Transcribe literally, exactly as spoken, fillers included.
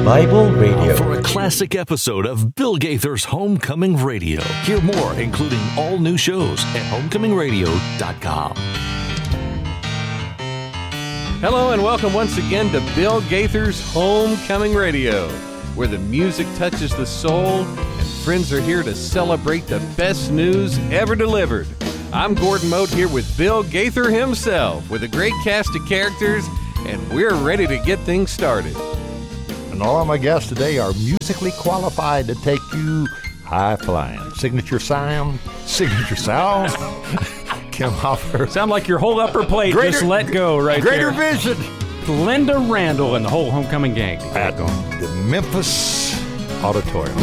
Bible Radio. For a classic episode of Bill Gaither's Homecoming Radio. Hear more, including all new shows at homecoming radio dot com. Hello and welcome once again to Bill Gaither's Homecoming Radio, where the music touches the soul and friends are here to celebrate the best news ever delivered. I'm Gordon Mote here with Bill Gaither himself, with a great cast of characters, and we're ready to get things started. And all of my guests today are musically qualified to take you high flying. Signature sound, signature sound. Kim Hoffer. Sound like your whole upper plate Greater, just let go right greater there. Greater vision. Linda Randall and the whole homecoming gang. At the Memphis Auditorium.